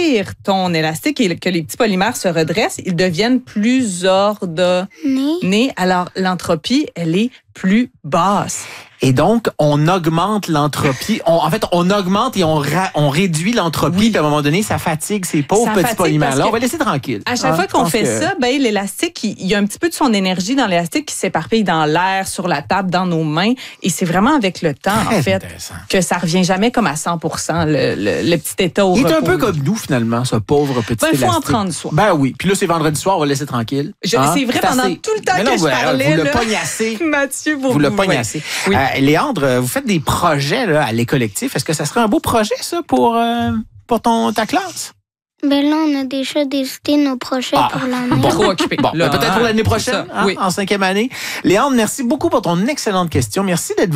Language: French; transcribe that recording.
tires ton élastique et que les petits polymères se redressent, ils deviennent plus ordonnés. Alors, l'entropie, elle est plus basse. Et donc, on augmente l'entropie. On augmente et on réduit l'entropie. Oui. Puis à un moment donné, ça fatigue ces pauvres petits polymères-là. On va laisser tranquille. À chaque fois qu'on fait ça, l'élastique, il y a un petit peu de son énergie dans l'élastique qui s'éparpille dans l'air, sur la table, dans nos mains. Et c'est vraiment avec le temps, en fait, que ça revient jamais comme à 100%, le petit état au repos. Il est un peu comme nous, finalement, ce pauvre petit élastique. Il faut en prendre soin. Ben oui. Puis là, c'est vendredi soir, on va le laisser tranquille. C'est vrai, pendant tout le temps que je parlais. Vous le pognassez. Mathieu, vous le pognassez. Oui. Léandre, vous faites des projets là, à l'écollectif. Est-ce que ça serait un beau projet, ça, pour ta classe? Ben là, on a déjà décidé nos projets pour l'année. Trop occupé. Peut-être pour l'année prochaine, en 5e année. Léandre, merci beaucoup pour ton excellente question. Merci d'être venu.